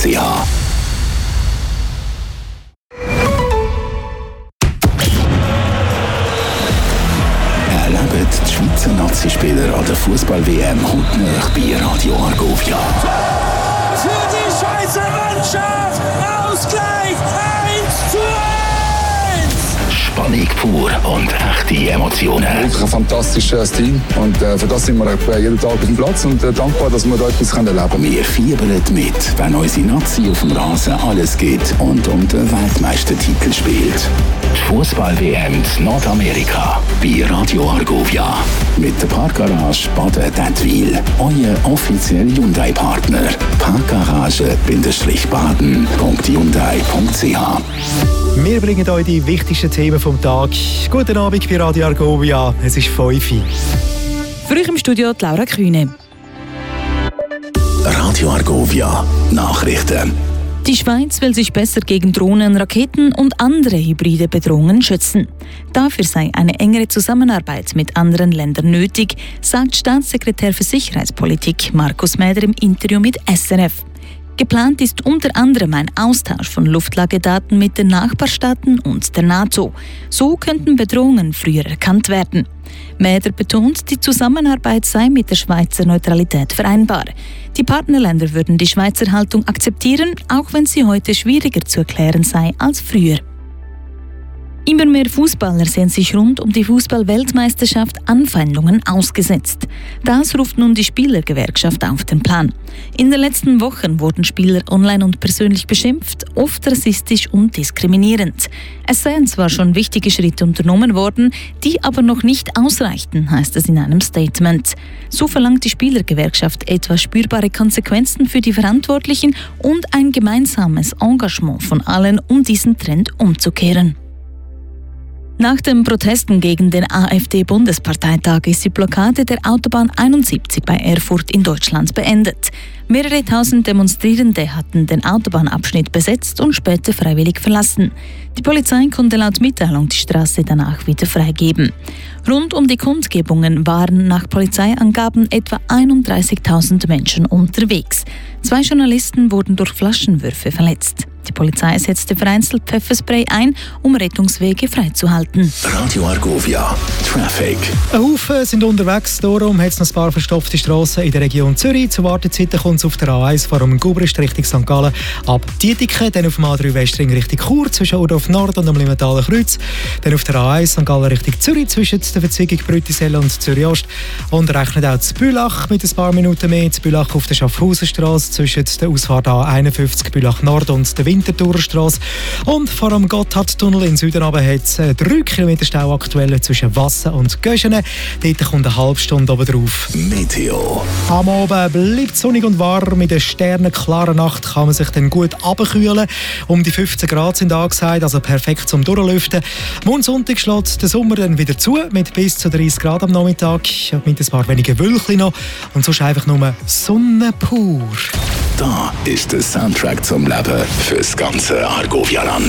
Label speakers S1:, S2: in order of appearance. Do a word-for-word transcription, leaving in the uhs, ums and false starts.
S1: Ja. Erlebt die Schweizer Nazi-Spieler an der Fußball-W M hautnah bei Radio Argovia.
S2: Für die Schweizer Mannschaft Ausgleich eins zu eins!
S1: Spannung pur und echte Emotionen.
S3: Wirklich ein fantastisches Team und äh, für das sind wir jeden Tag auf dem Platz und äh, dankbar, dass wir da etwas erleben können.
S1: Wir fiebern mit, wenn unsere Nazi auf dem Rasen alles gibt und um den Weltmeistertitel spielt. Die Fußball-W M in Nordamerika bei Radio Argovia. Mit der Parkgarage Baden-Dettwil. Euer offizieller Hyundai-Partner. Parkgarage Baden punkt hyundai punkt c h.
S4: Wir bringen euch die wichtigsten Themen vom Tag. Guten Abend bei Radio Argovia. Es ist fünf Uhr.
S5: Für euch im Studio die Laura Kühne.
S1: Radio Argovia. Nachrichten.
S5: Die Schweiz will sich besser gegen Drohnen, Raketen und andere hybride Bedrohungen schützen. Dafür sei eine engere Zusammenarbeit mit anderen Ländern nötig, sagt Staatssekretär für Sicherheitspolitik Markus Mäder im Interview mit S R F. Geplant ist unter anderem ein Austausch von Luftlagedaten mit den Nachbarstaaten und der NATO. So könnten Bedrohungen früher erkannt werden. Mäder betont, die Zusammenarbeit sei mit der Schweizer Neutralität vereinbar. Die Partnerländer würden die Schweizer Haltung akzeptieren, auch wenn sie heute schwieriger zu erklären sei als früher. Immer mehr Fußballer sehen sich rund um die Fußball-Weltmeisterschaft Anfeindungen ausgesetzt. Das ruft nun die Spielergewerkschaft auf den Plan. In den letzten Wochen wurden Spieler online und persönlich beschimpft, oft rassistisch und diskriminierend. Es seien zwar schon wichtige Schritte unternommen worden, die aber noch nicht ausreichten, heißt es in einem Statement. So verlangt die Spielergewerkschaft etwa spürbare Konsequenzen für die Verantwortlichen und ein gemeinsames Engagement von allen, um diesen Trend umzukehren. Nach den Protesten gegen den AfD-Bundesparteitag ist die Blockade der Autobahn einundsiebzig bei Erfurt in Deutschland beendet. Mehrere tausend Demonstrierende hatten den Autobahnabschnitt besetzt und später freiwillig verlassen. Die Polizei konnte laut Mitteilung die Straße danach wieder freigeben. Rund um die Kundgebungen waren nach Polizeiangaben etwa einunddreißigtausend Menschen unterwegs. Zwei Journalisten wurden durch Flaschenwürfe verletzt. Die Polizei setzte vereinzelt Pfefferspray ein, um Rettungswege freizuhalten.
S1: Radio Argovia. Traffic.
S4: Ein Haufen sind unterwegs, darum hat es noch ein paar verstopfte Strassen in der Region Zürich. Zu Wartezeiten kommt es auf der A eins vor allem Gubrist Richtung Sankt Gallen ab Dietiken, dann auf dem A drei Westring Richtung Chur zwischen Urdorf Nord und dem Limentaler Kreuz, dann auf der A eins Sankt Gallen Richtung Zürich zwischen der Verzweigung Brütisel und Zürich Ost und rechnet auch zu Bülach mit ein paar Minuten mehr. Zu Bülach auf der Schaffhausenstrasse zwischen der Ausfahrt A einundfünfzig Bülach Nord und der Winterthurstrasse. Und vor dem Gotthardtunnel in Süden hat es drei Kilometer Stau aktuell zwischen Wassen und Göschene. Dort kommt eine halbe Stunde oben drauf.
S1: Meteo.
S4: Am Abend bleibt sonnig und warm. Mit der sternenklaren Nacht kann man sich dann gut abkühlen. Um die fünfzehn Grad sind angesagt, also perfekt zum Durchlüften. Morgen Sonntag schlägt der Sommer dann wieder zu, mit bis zu dreißig Grad am Nachmittag. Mit ein paar wenigen Wölkchen noch. Und sonst einfach nur Sonne pur.
S1: Da ist der Soundtrack zum Leben fürs ganze Argovia-Land.